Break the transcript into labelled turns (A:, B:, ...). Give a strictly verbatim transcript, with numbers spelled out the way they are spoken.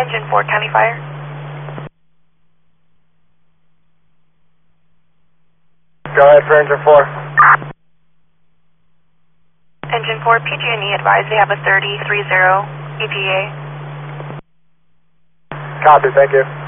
A: Engine four, County Fire.
B: Go ahead for Engine four.
A: Engine four, P G and E advised they have a thirty three zero E P A.
B: Copy, thank you.